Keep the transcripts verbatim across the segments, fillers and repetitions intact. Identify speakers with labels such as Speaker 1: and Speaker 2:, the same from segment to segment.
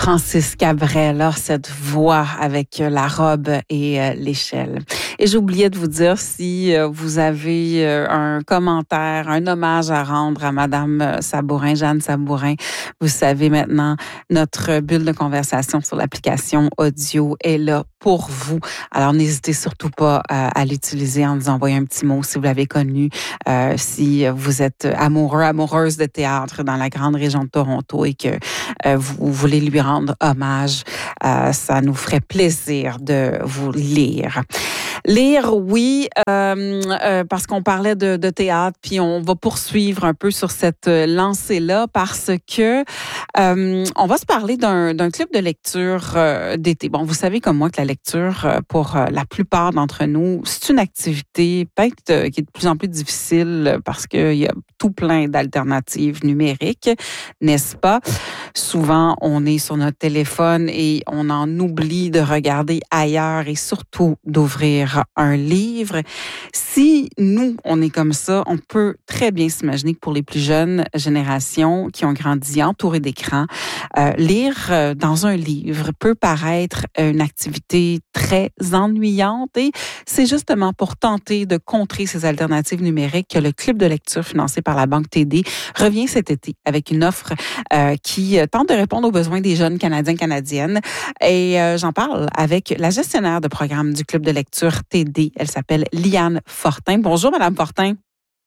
Speaker 1: Francis Cabrel, alors cette voix avec la robe et euh, l'échelle. Et j'oubliais de vous dire, si euh, vous avez euh, un commentaire, un hommage à rendre à Madame Sabourin, Jeanne Sabourin, vous savez maintenant, notre bulle de conversation sur l'application audio est là pour vous. Alors, n'hésitez surtout pas à, à l'utiliser en nous envoyant un petit mot si vous l'avez connu, euh, si vous êtes amoureux, amoureuse de théâtre dans la grande région de Toronto et que euh, vous voulez lui rendre hommage. Euh, ça nous ferait plaisir de vous lire. Lire, oui, euh, euh, parce qu'on parlait de, de théâtre, puis on va poursuivre un peu sur cette lancée-là parce que euh, on va se parler d'un, d'un club de lecture euh, d'été. Bon, vous savez comme moi que la lecture, euh, pour euh, la plupart d'entre nous, c'est une activité peut-être euh, qui est de plus en plus difficile parce qu'il y a tout plein d'alternatives numériques, n'est-ce pas? Souvent, on est sur notre téléphone et on en oublie de regarder ailleurs et surtout d'ouvrir un livre. Si nous, on est comme ça, on peut très bien s'imaginer que pour les plus jeunes générations qui ont grandi entourées d'écrans, euh, lire euh, dans un livre peut paraître une activité très ennuyante et c'est justement pour tenter de contrer ces alternatives numériques que le club de lecture financé par la Banque T D revient cet été avec une offre euh, qui tente de répondre aux besoins des jeunes Canadiens, Canadiennes. Et euh, j'en parle avec la gestionnaire de programme du club de lecture T D. Elle s'appelle Liane Fortin. Bonjour, Madame Fortin.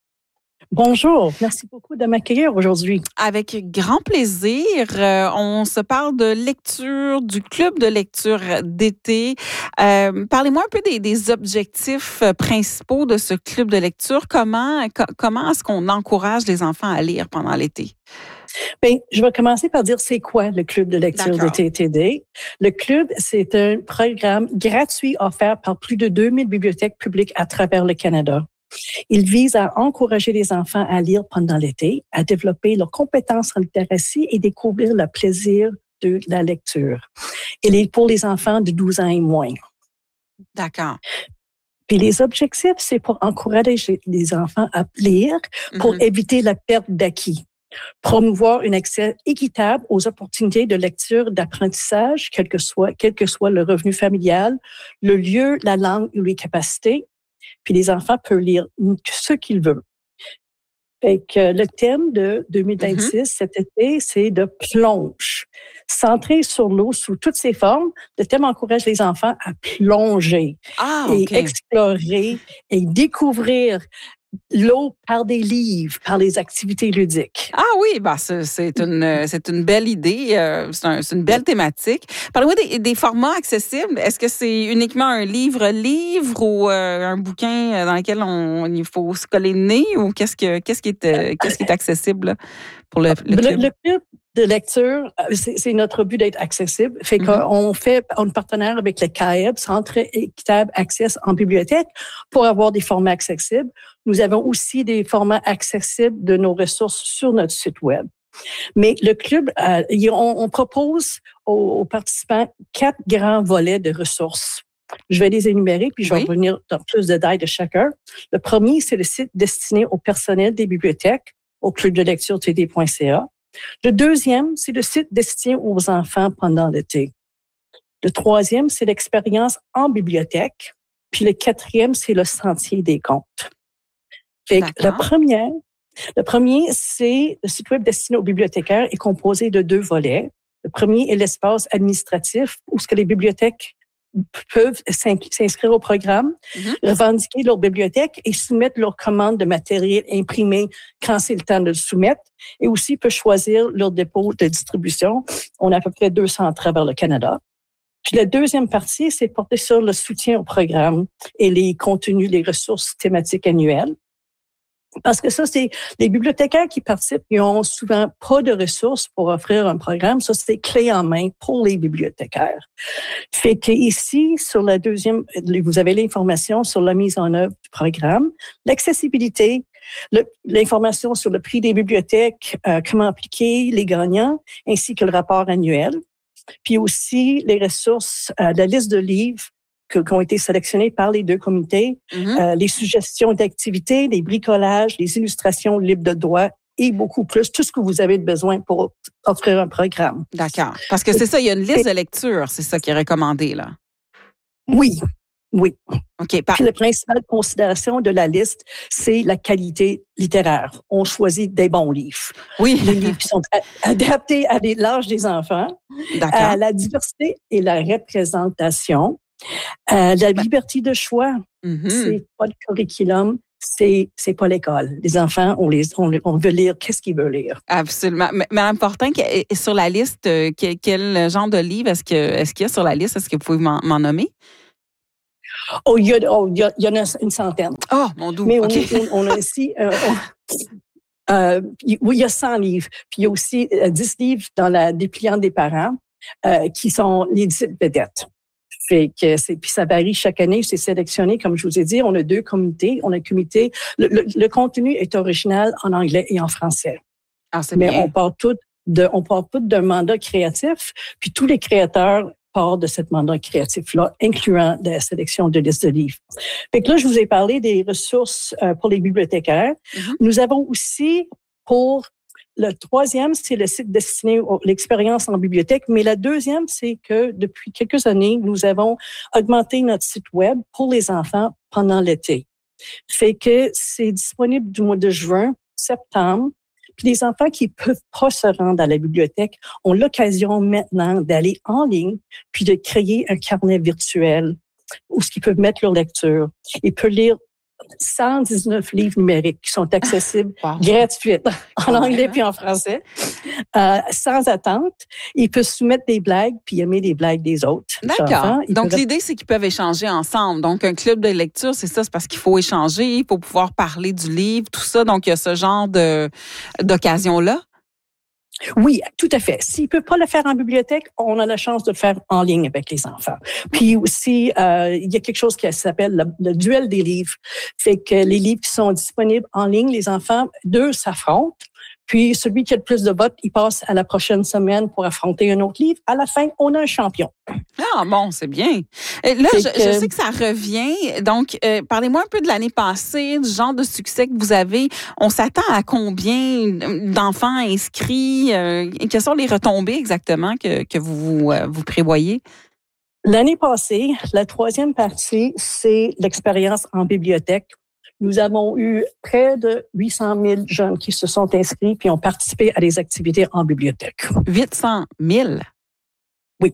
Speaker 2: Bonjour, merci beaucoup de m'accueillir aujourd'hui.
Speaker 1: Avec grand plaisir. Euh, on se parle de lecture, du club de lecture d'été. Euh, parlez-moi un peu des, des objectifs principaux de ce club de lecture. Comment, co- comment est-ce qu'on encourage les enfants à lire pendant l'été?
Speaker 2: Bien, je vais commencer par dire c'est quoi le club de lecture
Speaker 1: D'accord.
Speaker 2: de T D. Le club, c'est un programme gratuit offert par plus de deux mille bibliothèques publiques à travers le Canada. Il vise à encourager les enfants à lire pendant l'été, à développer leurs compétences en littératie et découvrir le plaisir de la lecture. Il est pour les enfants de douze ans et moins.
Speaker 1: D'accord.
Speaker 2: Puis les objectifs, c'est pour encourager les enfants à lire, pour
Speaker 1: Mhm.
Speaker 2: éviter la perte d'acquis. Promouvoir un accès équitable aux opportunités de lecture, d'apprentissage, quel que soit, quel que soit le revenu familial, le lieu, la langue ou les capacités. Puis les enfants peuvent lire ce qu'ils veulent. Fait que le thème de deux mille vingt-six, mm-hmm. cet été, c'est de plonge. Centré sur l'eau sous toutes ses formes, le thème encourage les enfants à plonger
Speaker 1: Ah,
Speaker 2: et
Speaker 1: OK.
Speaker 2: explorer et découvrir l'eau par des livres, par les activités ludiques.
Speaker 1: Ah oui, bah c'est, c'est une c'est une belle idée, euh, c'est, un, c'est une belle thématique. Parlez-moi des, des formats accessibles. Est-ce que c'est uniquement un livre-livre ou euh, un bouquin dans lequel on il faut se coller le nez ou qu'est-ce que qu'est-ce qui est euh, qu'est-ce qui est accessible là, pour le, le club?
Speaker 2: Le, le club de lecture, c'est, c'est notre but d'être accessible. Fait mm-hmm. qu'on fait un partenaire avec le C A E B, Centre équitable accès en bibliothèque, pour avoir des formats accessibles. Nous avons aussi des formats accessibles de nos ressources sur notre site web. Mais le club, euh, on, on propose aux, aux participants quatre grands volets de ressources. Je vais les énumérer, puis je vais oui. revenir dans plus de détails de chacun. Le premier, c'est le site destiné au personnel des bibliothèques, au club de lecture t d point c a. Le deuxième, c'est le site destiné aux enfants pendant l'été. Le troisième, c'est l'expérience en bibliothèque. Puis le quatrième, c'est le sentier des contes. Fait que la première, le premier, c'est le site web destiné aux bibliothécaires est composé de deux volets. Le premier est l'espace administratif où ce que les bibliothèques peuvent s'inscrire au programme, mm-hmm. revendiquer leur bibliothèque et soumettre leurs commandes de matériel imprimé quand c'est le temps de le soumettre, et aussi peuvent choisir leur dépôt de distribution. On a à peu près deux cents à travers le Canada. Puis la deuxième partie, c'est porter sur le soutien au programme et les contenus, les ressources thématiques annuelles. Parce que ça, c'est les bibliothécaires qui participent, ils ont souvent pas de ressources pour offrir un programme. Ça, c'est clé en main pour les bibliothécaires. Fait que ici, sur la deuxième, vous avez l'information sur la mise en œuvre du programme, l'accessibilité, le, l'information sur le prix des bibliothèques, euh, comment appliquer les gagnants, ainsi que le rapport annuel. Puis aussi les ressources, euh, la liste de livres qui ont été sélectionnés par les deux comités, mm-hmm. euh, les suggestions d'activités, les bricolages, les illustrations libres de droit et beaucoup plus, tout ce que vous avez besoin pour offrir un programme.
Speaker 1: D'accord. Parce que c'est ça, il y a une liste de lecture, c'est ça qui est recommandé, là.
Speaker 2: Oui, oui.
Speaker 1: OK. Par...
Speaker 2: Puis la principale considération de la liste, c'est la qualité littéraire. On choisit des bons livres.
Speaker 1: Oui.
Speaker 2: Les livres qui sont adaptés à l'âge des enfants, à la diversité et la représentation, à la liberté de choix. Mm-hmm. C'est pas le curriculum. C'est c'est pas l'école. Les enfants, on les on, on veut lire qu'est-ce qu'ils veulent lire.
Speaker 1: Absolument. Madame Fortin, sur la liste, quel, quel genre de livre est-ce que est-ce qu'il y a sur la liste? Est-ce que vous pouvez m'en, m'en nommer?
Speaker 2: Oh, il y a oh, il y, a, il y en a une centaine.
Speaker 1: Oh, mon Dieu.
Speaker 2: Mais on,
Speaker 1: okay.
Speaker 2: on, on a aussi euh, on, euh, oui, il y a cent livres. Puis il y a aussi euh, dix livres dans la dépliante des parents euh, qui sont les dix vedettes. Fait que c'est, puis ça varie chaque année, c'est sélectionné, comme je vous ai dit, on a deux comités. On a un comité, le, le, le contenu est original en anglais et en français.
Speaker 1: Ah, c'est
Speaker 2: Mais
Speaker 1: bien.
Speaker 2: on part tout de, on part tout d'un mandat créatif, puis tous les créateurs partent de ce mandat créatif-là, incluant la sélection de listes de livres. Fait que là, je vous ai parlé des ressources euh, pour les bibliothécaires. Mm-hmm. Nous avons aussi pour le troisième, c'est le site destiné à l'expérience en bibliothèque. Mais la deuxième, c'est que depuis quelques années, nous avons augmenté notre site web pour les enfants pendant l'été. Fait que c'est disponible du mois de juin, septembre. Puis les enfants qui peuvent pas se rendre à la bibliothèque ont l'occasion maintenant d'aller en ligne puis de créer un carnet virtuel où ils peuvent mettre leur lecture. Ils peuvent lire cent dix-neuf livres numériques qui sont accessibles wow. gratuitement en anglais puis en français, euh, sans attente. Ils peuvent soumettre des blagues puis aimer les blagues des autres.
Speaker 1: D'accord. Donc,
Speaker 2: peuvent...
Speaker 1: l'idée, c'est qu'ils peuvent échanger ensemble. Donc, un club de lecture, c'est ça, c'est parce qu'il faut échanger, il faut pouvoir parler du livre, tout ça. Donc, il y a ce genre de, d'occasion-là.
Speaker 2: Oui, tout à fait. S'ils ne peuvent pas le faire en bibliothèque, on a la chance de le faire en ligne avec les enfants. Puis aussi, euh, il y a quelque chose qui s'appelle le, le duel des livres. Fait que les livres qui sont disponibles en ligne, les enfants, deux s'affrontent. Puis celui qui a le plus de votes, il passe à la prochaine semaine pour affronter un autre livre. À la fin, on a un champion.
Speaker 1: Ah bon, c'est bien. Là, je, que... je sais que ça revient. Donc, euh, parlez-moi un peu de l'année passée, du genre de succès que vous avez. On s'attend à combien d'enfants inscrits? Euh, quelles sont les retombées exactement que, que vous, euh, vous prévoyez?
Speaker 2: L'année passée, la troisième partie, c'est l'expérience en bibliothèque. Nous avons eu près de huit cent mille jeunes qui se sont inscrits puis ont participé à des activités en bibliothèque.
Speaker 1: huit cent mille?
Speaker 2: Oui.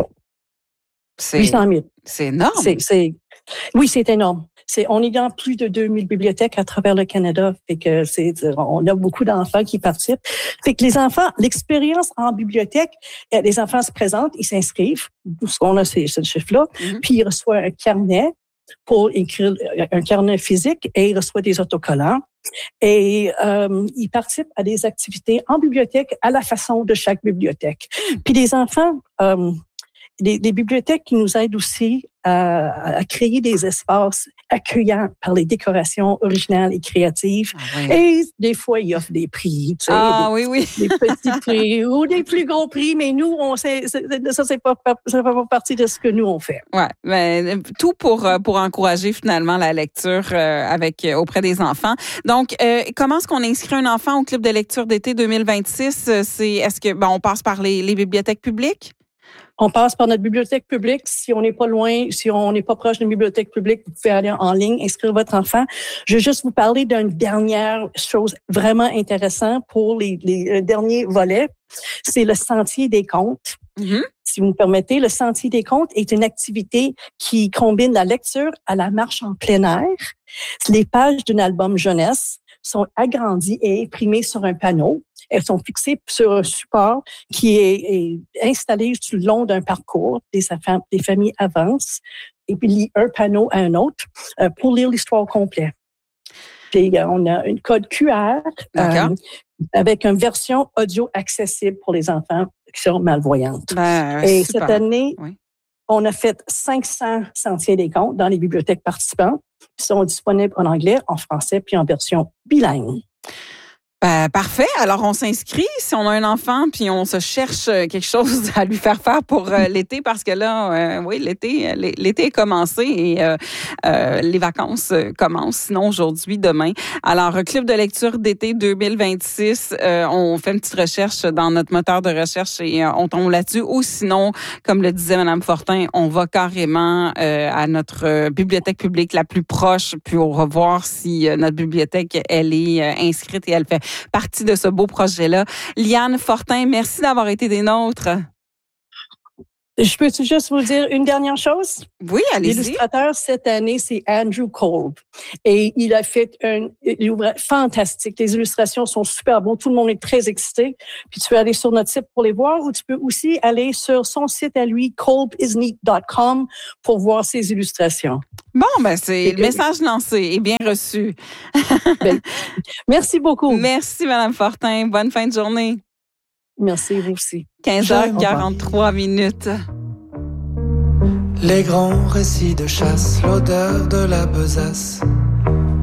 Speaker 1: C'est,
Speaker 2: huit cent mille.
Speaker 1: C'est énorme.
Speaker 2: C'est, c'est, oui, c'est énorme. C'est, on est dans plus de deux mille bibliothèques à travers le Canada. Fait que c'est, on a beaucoup d'enfants qui participent. Fait que les enfants, l'expérience en bibliothèque, les enfants se présentent, ils s'inscrivent. Ce qu'on a, c'est ce chiffre-là. Mm-hmm. Puis ils reçoivent un carnet pour écrire un carnet physique et il reçoit des autocollants. Et euh, il participe à des activités en bibliothèque à la façon de chaque bibliothèque. Puis les enfants, euh, les, les bibliothèques qui nous aident aussi à, à créer des espaces accueillants par les décorations originales et créatives. Ah oui. Et des fois, ils offrent des prix. Tu sais,
Speaker 1: ah
Speaker 2: des,
Speaker 1: oui, oui.
Speaker 2: Des petits prix ou des plus gros prix, mais nous, on sait, c'est, ça, c'est pas, ça fait pas partie de ce que nous, on fait.
Speaker 1: Ouais, mais tout pour, pour encourager finalement la lecture euh, avec, auprès des enfants. Donc, euh, comment est-ce qu'on inscrit un enfant au club de lecture d'été deux mille vingt-six? C'est, est-ce que, ben, on passe par les, les bibliothèques publiques?
Speaker 2: On passe par notre bibliothèque publique. Si on n'est pas loin, si on n'est pas proche d'une bibliothèque publique, vous pouvez aller en ligne, inscrire votre enfant. Je vais juste vous parler d'une dernière chose vraiment intéressante pour les, les derniers volets. C'est le Sentier des contes. Mm-hmm. Si vous me permettez, le Sentier des contes est une activité qui combine la lecture à la marche en plein air. Les pages d'un album jeunesse sont agrandies et imprimées sur un panneau. Elles sont fixées sur un support qui est, est installé tout le long d'un parcours. Des, des familles avancent et puis lient un panneau à un autre euh, pour lire l'histoire complète. Puis on a une code Q R euh, avec une version audio accessible pour les enfants qui sont malvoyantes.
Speaker 1: Ben,
Speaker 2: et
Speaker 1: super.
Speaker 2: Cette année,
Speaker 1: oui.
Speaker 2: on a fait cinq cents sentiers des contes dans les bibliothèques participantes qui sont disponibles en anglais, en français puis en version bilingue.
Speaker 1: Ben, parfait. Alors, on s'inscrit si on a un enfant, puis on se cherche quelque chose à lui faire faire pour euh, l'été, parce que là, euh, oui, l'été, l'été est commencé et euh, euh, les vacances commencent, sinon aujourd'hui, demain. Alors, Club de lecture d'été deux mille vingt-six, euh, on fait une petite recherche dans notre moteur de recherche et euh, on tombe là-dessus. Ou sinon, comme le disait Mme Fortin, on va carrément euh, à notre euh, bibliothèque publique la plus proche, puis on va voir si euh, notre bibliothèque, elle est euh, inscrite et elle fait partie de ce beau projet-là. Liane Fortin, merci d'avoir été des nôtres.
Speaker 2: Je peux juste vous dire une dernière chose?
Speaker 1: Oui, allez-y.
Speaker 2: L'illustrateur cette année, c'est Andrew Kolb. Et il a fait un livre fantastique. Les illustrations sont super bonnes. Tout le monde est très excité. Puis tu peux aller sur notre site pour les voir ou tu peux aussi aller sur son site à lui, kolb is neat dot com, pour voir ses illustrations.
Speaker 1: Bon, ben c'est le message lancé et bien reçu.
Speaker 2: Ben, merci beaucoup.
Speaker 1: Merci, Mme Fortin. Bonne fin de journée.
Speaker 2: Merci, vous aussi.
Speaker 1: quinze heures quarante-trois minutes.
Speaker 3: Les grands récits de chasse, l'odeur de la besace.